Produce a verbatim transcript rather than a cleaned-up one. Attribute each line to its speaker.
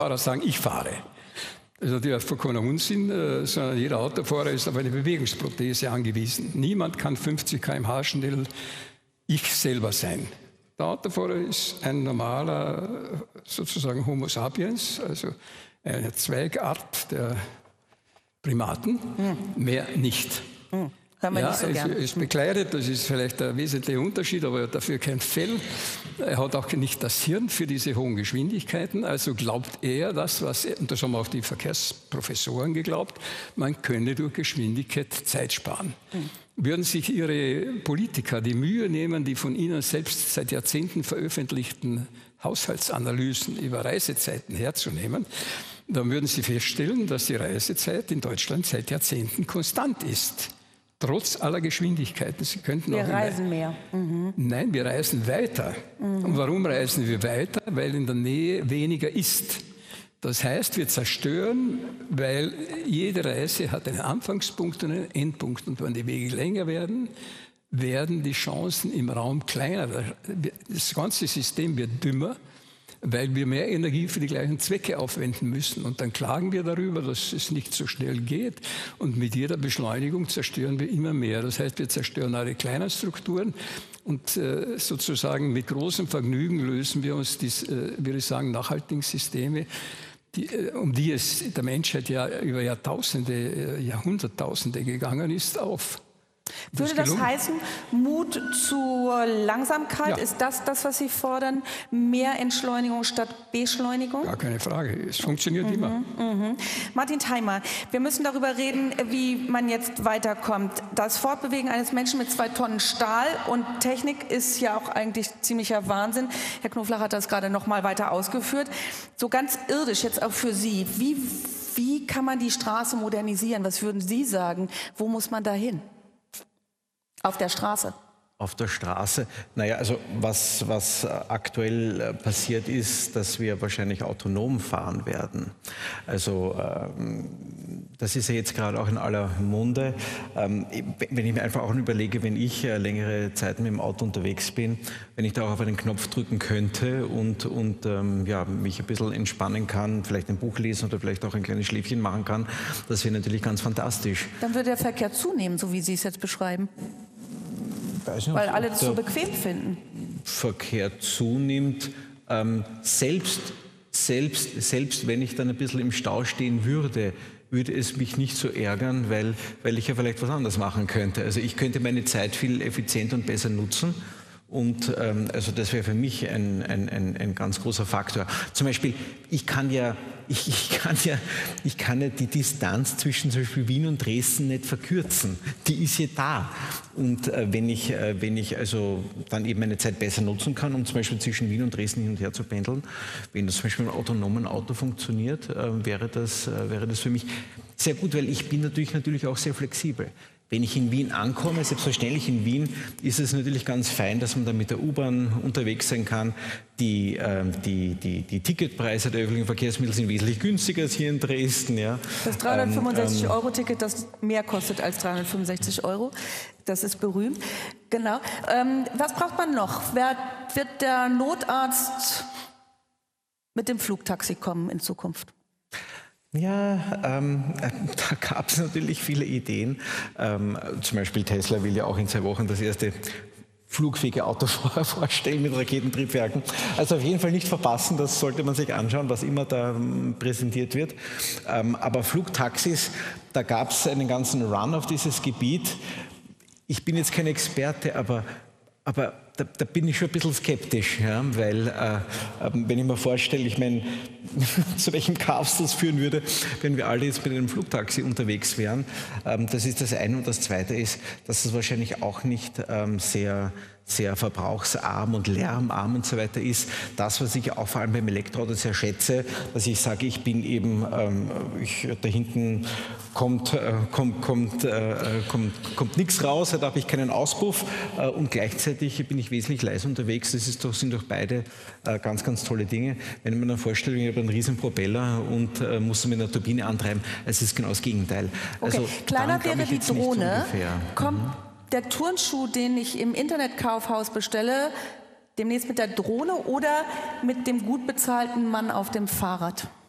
Speaker 1: Fahrer sagen, ich fahre. Das ist natürlich vollkommener Unsinn, äh, sondern jeder Autofahrer ist auf eine Bewegungsprothese angewiesen. Niemand kann fünfzig Kilometer pro Stunde schnell ich selber sein. Der Autofahrer ist ein normaler, sozusagen Homo sapiens, also eine Zweigart der Primaten, hm. mehr nicht.
Speaker 2: Hm. Hören wir
Speaker 1: ja,
Speaker 2: nicht so
Speaker 1: es
Speaker 2: gern.
Speaker 1: ist bekleidet, das ist vielleicht der wesentliche Unterschied, aber er hat dafür kein Fell. Er hat auch nicht das Hirn für diese hohen Geschwindigkeiten. Also glaubt er, das, was er, und das haben auch die Verkehrsprofessoren geglaubt, man könne durch Geschwindigkeit Zeit sparen. Hm. Würden sich Ihre Politiker die Mühe nehmen, die von Ihnen selbst seit Jahrzehnten veröffentlichten Haushaltsanalysen über Reisezeiten herzunehmen, dann würden Sie feststellen, dass die Reisezeit in Deutschland seit Jahrzehnten konstant ist. Trotz aller Geschwindigkeiten. Sie könnten
Speaker 2: wir
Speaker 1: auch
Speaker 2: reisen mehr. Mhm.
Speaker 1: Nein, wir reisen weiter. Mhm. Und warum reisen wir weiter? Weil in der Nähe weniger ist. Das heißt, wir zerstören, weil jede Reise hat einen Anfangspunkt und einen Endpunkt. Und wenn die Wege länger werden, werden die Chancen im Raum kleiner. Das ganze System wird dümmer, weil wir mehr Energie für die gleichen Zwecke aufwenden müssen. Und dann klagen wir darüber, dass es nicht so schnell geht. Und mit jeder Beschleunigung zerstören wir immer mehr. Das heißt, wir zerstören alle kleinen Strukturen. Und äh, sozusagen mit großem Vergnügen lösen wir uns, dies, äh, würde ich sagen, nachhaltigen Systeme, die, äh, um die es der Menschheit ja über Jahrtausende, äh, Jahrhunderttausende gegangen ist, auf.
Speaker 2: Würde das heißen, Mut zur Langsamkeit?
Speaker 1: Ja.
Speaker 2: Ist das das, was Sie fordern? Mehr Entschleunigung statt Beschleunigung?
Speaker 1: Gar keine Frage. Es funktioniert mhm, immer.
Speaker 2: Mhm. Martin Theimer, wir müssen darüber reden, wie man jetzt weiterkommt. Das Fortbewegen eines Menschen mit zwei Tonnen Stahl und Technik ist ja auch eigentlich ziemlicher Wahnsinn. Herr Knoflach hat das gerade noch mal weiter ausgeführt. So ganz irdisch jetzt auch für Sie. Wie, wie kann man die Straße modernisieren? Was würden Sie sagen? Wo muss man da hin? Auf der Straße?
Speaker 3: Auf der Straße. Naja, also was, was aktuell passiert ist, dass wir wahrscheinlich autonom fahren werden. Also ähm, das ist ja jetzt gerade auch in aller Munde. Ähm, wenn ich mir einfach auch überlege, wenn ich äh, längere Zeit mit dem Auto unterwegs bin, wenn ich da auch auf einen Knopf drücken könnte und, und ähm, ja, mich ein bisschen entspannen kann, vielleicht ein Buch lesen oder vielleicht auch ein kleines Schläfchen machen kann, das wäre natürlich ganz fantastisch.
Speaker 2: Dann würde der Verkehr zunehmen, so wie Sie es jetzt beschreiben. Nicht, weil alle das so bequem finden.
Speaker 3: Verkehr zunimmt. Ähm, selbst, selbst, selbst wenn ich dann ein bisschen im Stau stehen würde, würde es mich nicht so ärgern, weil, weil ich ja vielleicht was anderes machen könnte. Also ich könnte meine Zeit viel effizienter und besser nutzen. Und ähm, also das wäre für mich ein, ein, ein, ein ganz großer Faktor. Zum Beispiel, ich kann ja, ich, ich kann ja, ich kann ja die Distanz zwischen zum Beispiel Wien und Dresden nicht verkürzen. Die ist ja da. Und äh, wenn ich, äh, wenn ich also dann eben meine Zeit besser nutzen kann, um zum Beispiel zwischen Wien und Dresden hin und her zu pendeln, wenn das zum Beispiel mit einem autonomen Auto funktioniert, äh, wäre das, äh, wäre das für mich sehr gut, weil ich bin natürlich, natürlich auch sehr flexibel. Wenn ich in Wien ankomme, selbstverständlich in Wien, ist es natürlich ganz fein, dass man da mit der U-Bahn unterwegs sein kann. Die, äh, die, die, die Ticketpreise der öffentlichen Verkehrsmittel sind wesentlich günstiger als hier in Dresden. Ja.
Speaker 2: Das dreihundertfünfundsechzig Euro Ticket, das mehr kostet als dreihundertfünfundsechzig Euro, das ist berühmt. Genau. Ähm, was braucht man noch? Wer, wird der Notarzt mit dem Flugtaxi kommen in Zukunft?
Speaker 3: Ja, ähm, da gab es natürlich viele Ideen. Ähm, zum Beispiel Tesla will ja auch in zwei Wochen das erste flugfähige Auto vorstellen mit Raketentriebwerken. Also auf jeden Fall nicht verpassen, das sollte man sich anschauen, was immer da ähm, präsentiert wird. Ähm, aber Flugtaxis, da gab es einen ganzen Run auf dieses Gebiet. Ich bin jetzt kein Experte, aber, aber da, da bin ich schon ein bisschen skeptisch, ja, weil äh, wenn ich mir vorstelle, ich meine, zu welchem Chaos das führen würde, wenn wir alle jetzt mit einem Flugtaxi unterwegs wären. Ähm, das ist das eine. Und das zweite ist, dass es wahrscheinlich auch nicht ähm, sehr, sehr verbrauchsarm und lärmarm und so weiter ist. Das, was ich auch vor allem beim Elektroauto sehr schätze, dass ich sage, ich bin eben, ähm, ich, da hinten kommt, äh, kommt, kommt, äh, kommt, kommt nichts raus, da habe ich keinen Auspuff äh, und gleichzeitig bin ich wesentlich leise unterwegs. Das ist doch, sind doch beide äh, ganz, ganz tolle Dinge. Wenn man dann vorstellt, ich habe einen riesen Propeller und äh, muss mit einer Turbine antreiben, es ist genau das Gegenteil.
Speaker 2: Okay.
Speaker 3: Also,
Speaker 2: kleiner wäre die Drohne.
Speaker 3: So
Speaker 2: Kommt
Speaker 3: mhm.
Speaker 2: der Turnschuh, den ich im Internetkaufhaus bestelle, demnächst mit der Drohne oder mit dem gut bezahlten Mann auf dem Fahrrad?